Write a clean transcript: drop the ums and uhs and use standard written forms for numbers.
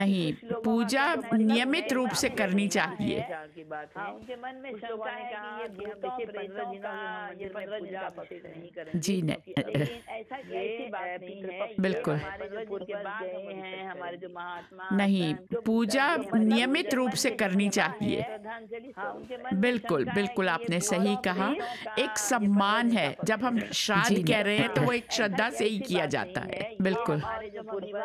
नहीं, कुछ लोगों का पूजा तो मन में नियमित है रूप से काफ़ी करनी शंका चाहिए। है। हाँ, उनके मन में कुछ लोगों शंका ने है कि कहा ये कि हम भूतों देखिए 15 प्रेतों दिनों का से हम ये मंदिर में 15 दिन पूजा का भक्ति पक्ष है। नहीं करेंगे जी, क्योंकि लेकिन ऐसा ऐसी बात नहीं है, ये बिल्कुल। हमारे जो 15 दिन के पूर्वज बाद हम गए हैं, अधिकतर हमारे जो करेंगे। महात्मा नहीं, संत पूजा जो मतलब नियमित उनके रूप मन से में करनी शंका चाहिए। है, श्रद्धांजलि हाँ, उनके मन में बिल्कुल, शंका है बिल्कुल कि ये आपने सही भूतों कहा। प्रेतों का एक ये 15 सम्मान दिन है, का पक्ष जब हम है। श्राद्ध जी कह नहीं। रहे हैं तो हाँ, वो एक ऐसा श्रद्धा से ही ऐसी किया बात जाता नहीं है। है, ये बिल्कुल। हमारे जो पूर्वज